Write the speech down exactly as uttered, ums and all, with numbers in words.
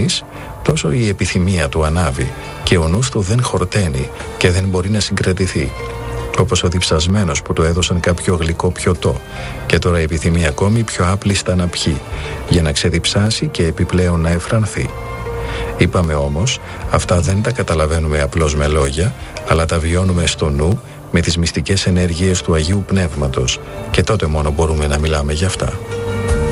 κανείς, τόσο η επιθυμία του ανάβει και ο νους του δεν χορταίνει και δεν μπορεί να συγκρατηθεί. Όπως ο διψασμένος που του έδωσαν κάποιο γλυκό πιωτό και τώρα επιθυμεί ακόμη πιο άπλιστα να πιει, για να ξεδιψάσει και επιπλέον να εφρανθεί. Είπαμε όμως, αυτά δεν τα καταλαβαίνουμε απλώς με λόγια, αλλά τα βιώνουμε στο νου με τις μυστικές ενέργειες του Αγίου Πνεύματος, και τότε μόνο μπορούμε να μιλάμε γι' αυτά.